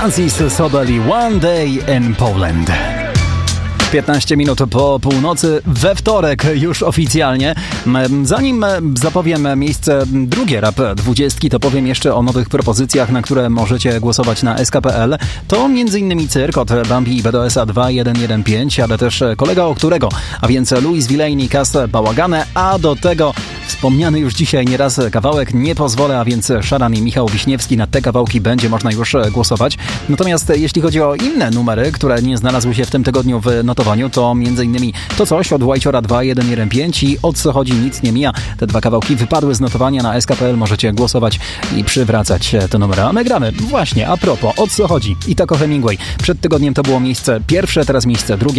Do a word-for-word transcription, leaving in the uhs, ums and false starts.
Francis Sobel i One Day in Poland. piętnaście minut po północy we wtorek już oficjalnie. Zanim zapowiem miejsce drugie Rap dwudziestki, to powiem jeszcze o nowych propozycjach, na które możecie głosować na S K P L. To m.in. Cyrk od Bambi i B D S A dwa jeden jeden pięć, ale też Kolega o którego, a więc Louis Villainy, Kas Bałagane, a do tego wspomniany już dzisiaj nieraz kawałek Nie pozwolę, a więc Szaran i Michał Wiśniewski. Na te kawałki będzie można już głosować. Natomiast jeśli chodzi o inne numery, które nie znalazły się w tym tygodniu w notowaniu, to m.in. To coś od Łajciora dwa jeden jeden pięć i O co chodzi nic nie mija. Te dwa kawałki wypadły z notowania na S K P L. Możecie głosować i przywracać te numery. A my gramy właśnie a propos O co chodzi i tak o Hemingway. Przed tygodniem to było miejsce pierwsze, teraz miejsce drugie.